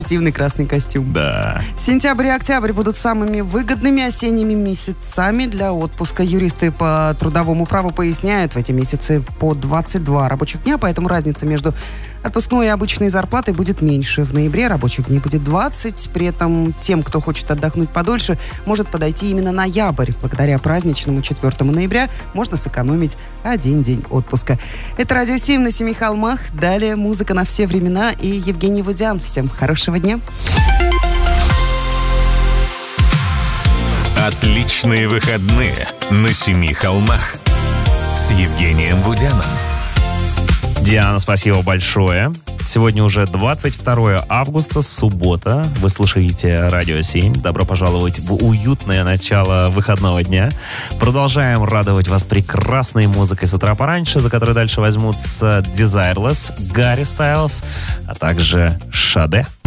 спортивный красный костюм. Да. Сентябрь и октябрь будут самыми выгодными осенними месяцами для отпуска. Юристы по трудовому праву поясняют, в эти месяцы по 22 рабочих дня, поэтому разница между отпускной и обычной зарплатой будет меньше. В ноябре рабочих дней будет 20, при этом тем, кто хочет отдохнуть подольше, может подойти именно ноябрь. Благодаря праздничному 4 ноября можно сэкономить 1 день отпуска. Это «Радио 7» на Семи холмах. Далее музыка на все времена и Евгений Вудян. Всем хорошего дня. Отличные выходные на Семи холмах с Евгением Вудяном. Диана, спасибо большое. Сегодня уже 22 августа, суббота. Вы слушаете «Радио 7». Добро пожаловать в уютное начало выходного дня. Продолжаем радовать вас прекрасной музыкой с утра пораньше, за которой дальше возьмутся Desireless, Гарри Стайлз, а также Шаде.